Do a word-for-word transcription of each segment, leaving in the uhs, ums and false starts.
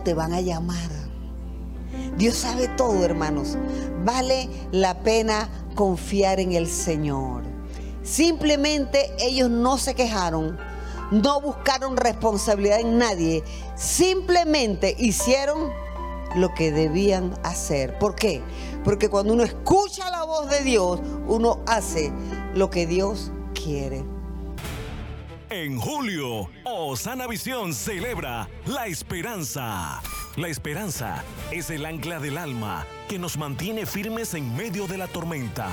te van a llamar. Dios sabe todo, hermanos. Vale la pena confiar en el Señor. Simplemente ellos no se quejaron, no buscaron responsabilidad en nadie, simplemente hicieron lo que debían hacer. ¿Por qué? Porque cuando uno escucha la voz de Dios, uno hace lo que Dios quiere. En julio, Osana Visión celebra la esperanza. La esperanza es el ancla del alma que nos mantiene firmes en medio de la tormenta.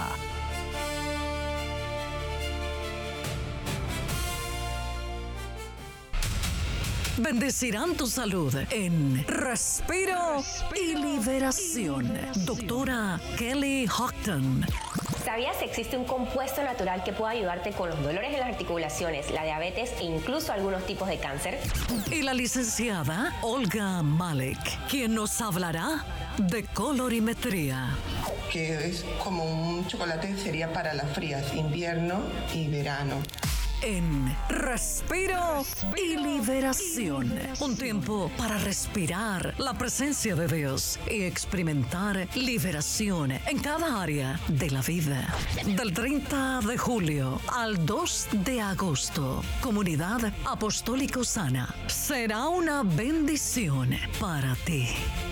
Bendecirán tu salud en Respiro, Respiro y Liberación. y Liberación. Doctora Kelly Houghton. ¿Sabías que existe un compuesto natural que puede ayudarte con los dolores en las articulaciones, la diabetes e incluso algunos tipos de cáncer? Y la licenciada Olga Malek, quien nos hablará de colorimetría. Que es como un chocolate, sería para las frías, invierno y verano. En Respiro, Respiro y, liberación. y Liberación. Un tiempo para respirar la presencia de Dios y experimentar liberación en cada área de la vida. Del treinta de julio al dos de agosto, Comunidad Apostólica Osana será una bendición para ti.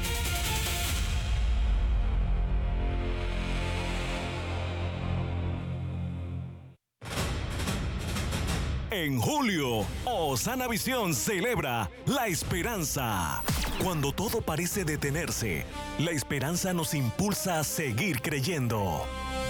En julio, Osana Visión celebra la esperanza. Cuando todo parece detenerse, la esperanza nos impulsa a seguir creyendo.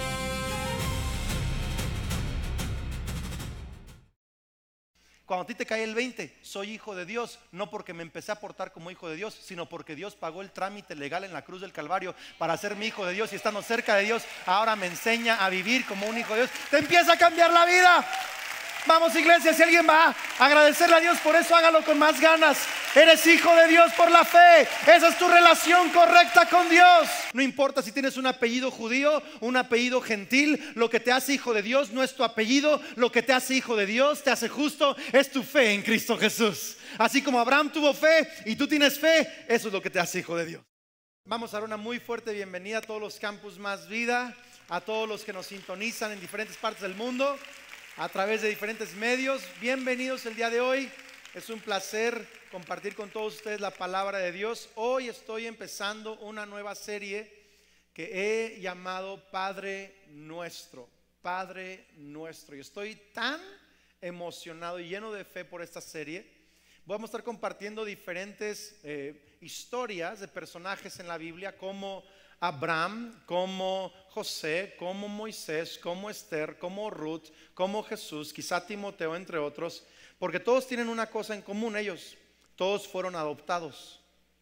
Cuando a ti te cae el veinte, soy hijo de Dios, no porque me empecé a portar como hijo de Dios, sino porque Dios pagó el trámite legal en la cruz del Calvario para ser mi hijo de Dios, y estando cerca de Dios, ahora me enseña a vivir como un hijo de Dios. Te empieza a cambiar la vida. Vamos, iglesia, si alguien va a agradecerle a Dios por eso, hágalo con más ganas. Eres hijo de Dios por la fe. Esa es tu relación correcta con Dios. No importa si tienes un apellido judío, un apellido gentil, lo que te hace hijo de Dios no es tu apellido. Lo que te hace hijo de Dios, te hace justo, es tu fe en Cristo Jesús. Así como Abraham tuvo fe y tú tienes fe, eso es lo que te hace hijo de Dios. Vamos a dar una muy fuerte bienvenida a todos los Campus Más Vida, a todos los que nos sintonizan en diferentes partes del mundo, a través de diferentes medios. Bienvenidos el día de hoy. Es un placer compartir con todos ustedes la palabra de Dios. Hoy estoy empezando una nueva serie que he llamado Padre Nuestro. Padre Nuestro. Y estoy tan emocionado y lleno de fe por esta serie. Vamos a estar compartiendo diferentes eh, historias de personajes en la Biblia, como Abraham, como José, como Moisés, como Esther, como Ruth, como Jesús, quizá Timoteo, entre otros, porque todos tienen una cosa en común. Ellos todos fueron adoptados.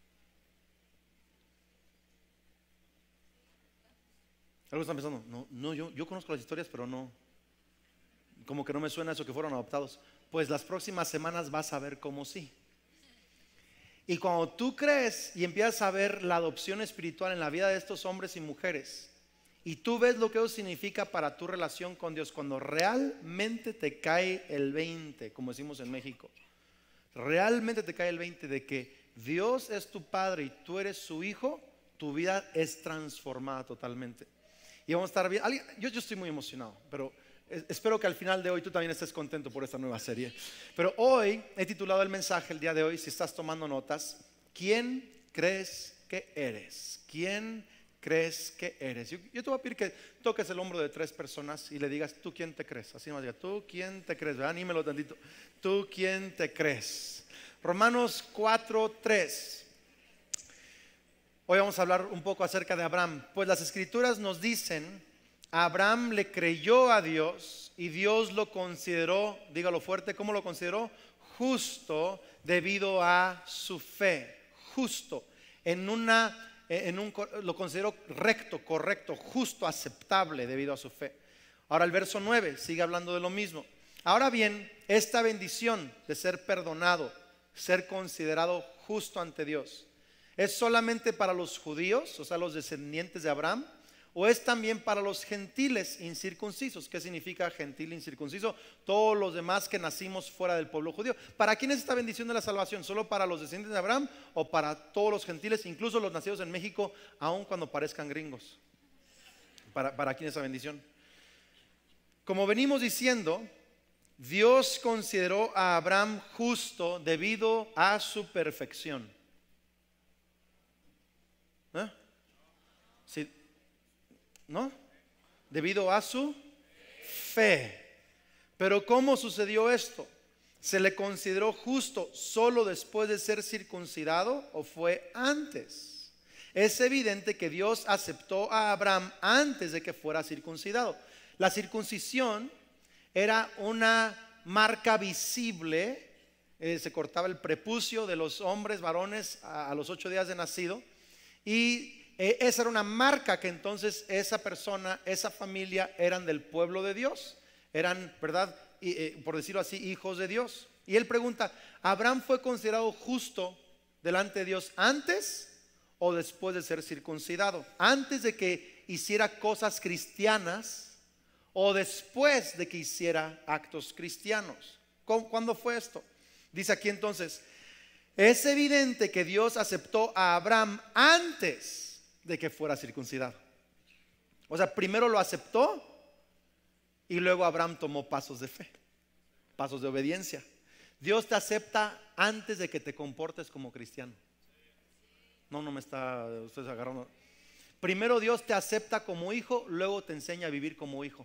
Algo están pensando, no, no yo, yo conozco las historias, pero no, como que no me suena eso que fueron adoptados. Pues las próximas semanas vas a ver cómo sí. Y cuando tú crees y empiezas a ver la adopción espiritual en la vida de estos hombres y mujeres, y tú ves lo que eso significa para tu relación con Dios, cuando realmente te cae el veinte, como decimos en México, realmente te cae el veinte de que Dios es tu Padre y tú eres su hijo, tu vida es transformada totalmente. Y vamos a estar bien. Yo, yo estoy muy emocionado, pero espero que al final de hoy tú también estés contento por esta nueva serie. Pero hoy he titulado el mensaje, el día de hoy, si estás tomando notas, ¿quién crees que eres? ¿Quién crees que eres? Yo, yo te voy a pedir que toques el hombro de tres personas y le digas, ¿tú quién te crees? Así nomás diga, ¿tú quién te crees? Anímelo tantito. ¿Tú quién te crees? Romanos cuatro, tres. Hoy vamos a hablar un poco acerca de Abraham. Pues las escrituras nos dicen, Abraham le creyó a Dios y Dios lo consideró, dígalo fuerte, ¿cómo lo consideró? Justo debido a su fe. Justo. En una, en un, lo consideró recto, correcto, justo, aceptable debido a su fe. Ahora el verso nueve sigue hablando de lo mismo. Ahora bien, esta bendición de ser perdonado, ser considerado justo ante Dios, ¿es solamente para los judíos, o sea, los descendientes de Abraham? ¿O es también para los gentiles incircuncisos? ¿Qué significa gentil incircunciso? Todos los demás que nacimos fuera del pueblo judío. ¿Para quién es esta bendición de la salvación? ¿Solo para los descendientes de Abraham o para todos los gentiles, incluso los nacidos en México, aun cuando parezcan gringos? ¿Para, para quién es esa bendición? Como venimos diciendo, Dios consideró a Abraham justo debido a su perfección. ¿Eh? Sí. ¿No? Debido a su fe. Pero ¿cómo sucedió esto? ¿Se le consideró justo solo después de ser circuncidado o fue antes? Es evidente que Dios aceptó a Abraham antes de que fuera circuncidado. La circuncisión era una marca visible, eh, se cortaba el prepucio de los hombres varones a, a los ocho días de nacido, y esa era una marca que entonces esa persona, esa familia eran del pueblo de Dios, eran, ¿verdad? Y, eh, por decirlo así, hijos de Dios. Y él pregunta, ¿Abraham fue considerado justo delante de Dios antes o después de ser circuncidado? ¿Antes de que hiciera cosas cristianas o después de que hiciera actos cristianos? ¿Cuándo fue esto? Dice aquí entonces, es evidente que Dios aceptó a Abraham antes de que fuera circuncidado. O sea, primero lo aceptó y luego Abraham tomó pasos de fe, pasos de obediencia. Dios te acepta antes de que te comportes como cristiano. No, no me está ustedes agarrando. Primero Dios te acepta como hijo, luego te enseña a vivir como hijo.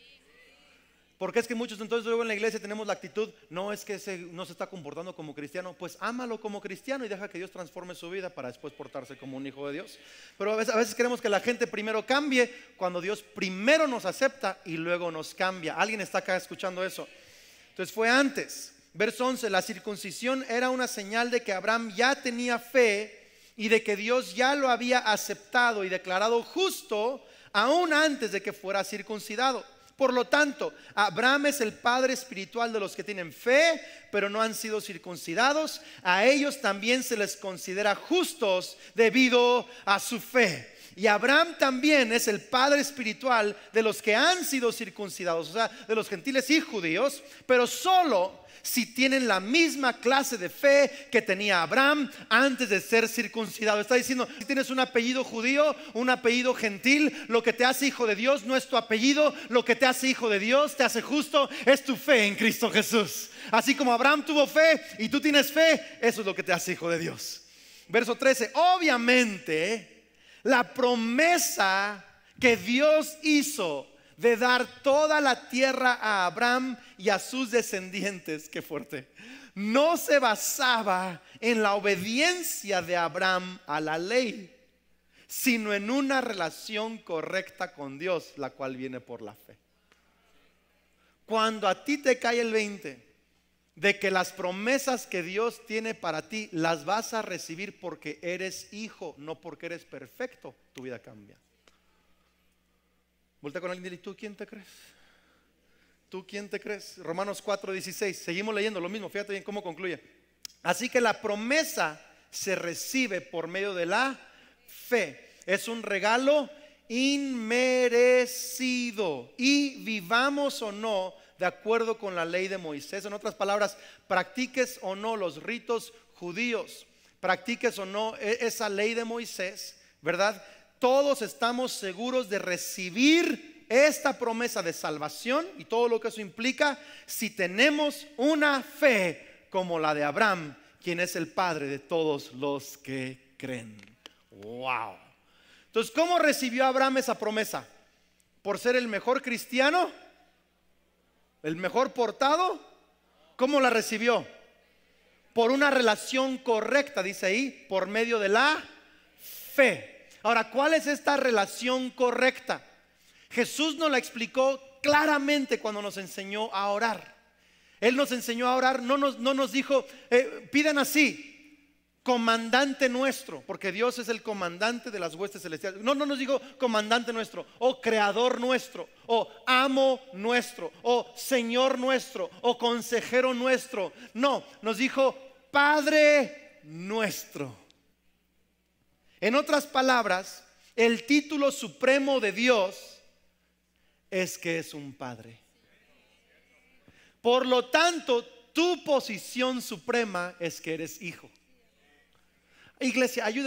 Porque es que muchos entonces luego en la iglesia tenemos la actitud, no es que ese no se está comportando como cristiano, pues ámalo como cristiano y deja que Dios transforme su vida para después portarse como un hijo de Dios. Pero a veces, a veces queremos que la gente primero cambie cuando Dios primero nos acepta y luego nos cambia. ¿Alguien está acá escuchando eso? Entonces fue antes. Verso once, la circuncisión era una señal de que Abraham ya tenía fe y de que Dios ya lo había aceptado y declarado justo aún antes de que fuera circuncidado. Por lo tanto, Abraham es el padre espiritual de los que tienen fe, pero no han sido circuncidados. A ellos también se les considera justos debido a su fe. Y Abraham también es el padre espiritual de los que han sido circuncidados, o sea, de los gentiles y judíos, pero solo si tienen la misma clase de fe que tenía Abraham antes de ser circuncidado. Está diciendo, si tienes un apellido judío, un apellido gentil, lo que te hace hijo de Dios no es tu apellido, lo que te hace hijo de Dios, te hace justo, es tu fe en Cristo Jesús. Así como Abraham tuvo fe y tú tienes fe, eso es lo que te hace hijo de Dios. Verso trece, obviamente la promesa que Dios hizo de dar toda la tierra a Abraham y a sus descendientes, qué fuerte, no se basaba en la obediencia de Abraham a la ley, sino en una relación correcta con Dios, la cual viene por la fe. Cuando a ti te cae el veinte de que las promesas que Dios tiene para ti las vas a recibir porque eres hijo, no porque eres perfecto, tu vida cambia. Voltea con alguien y dile, ¿tú quién te crees? ¿Tú quién te crees? Romanos cuatro dieciséis, seguimos leyendo lo mismo, fíjate bien cómo concluye. Así que la promesa se recibe por medio de la fe. Es un regalo inmerecido y vivamos o no de acuerdo con la ley de Moisés. En otras palabras, practiques o no los ritos judíos, practiques o no esa ley de Moisés, ¿verdad? Todos estamos seguros de recibir esta promesa de salvación y todo lo que eso implica si tenemos una fe como la de Abraham, quien es el padre de todos los que creen. Wow. Entonces, ¿cómo recibió Abraham esa promesa? ¿Por ser el mejor cristiano? ¿El mejor portado? ¿Cómo la recibió? Por una relación correcta, dice ahí, por medio de la fe. Ahora, ¿cuál es esta relación correcta? Jesús nos la explicó claramente cuando nos enseñó a orar. Él nos enseñó a orar, no nos, no nos dijo, eh, pidan así, comandante nuestro, porque Dios es el comandante de las huestes celestiales. No, no nos dijo comandante nuestro, o creador nuestro, o amo nuestro, o Señor nuestro, o consejero nuestro. No, nos dijo Padre nuestro. En otras palabras, El título supremo de Dios es que es un padre. Por lo tanto, tu posición suprema es que eres hijo. Iglesia, ayúdame.